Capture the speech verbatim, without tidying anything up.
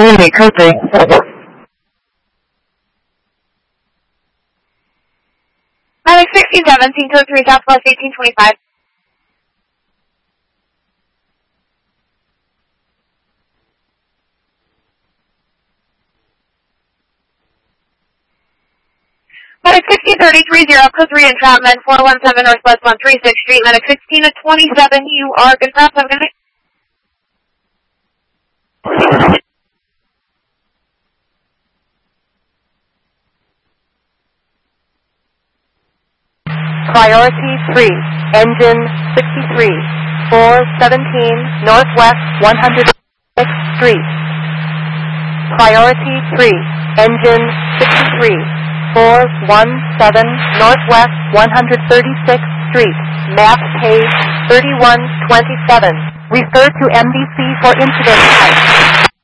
Community code three. Alex sixteen seventeen, code three, Southwest eighteen twenty-five. Medic sixteen thirty-three zero, code three, entrapment, four one seven Northwest one thirty-sixth Street, Medic sixteen to twenty-seven, you are confirmed, have a good night. Priority three, engine sixty-three, four seventeen Northwest one hundred sixth Street. Priority three, engine sixty-three, four one seven Northwest one hundred thirty-sixth Street, map page thirty-one twenty-seven. Refer to M D C for incident type.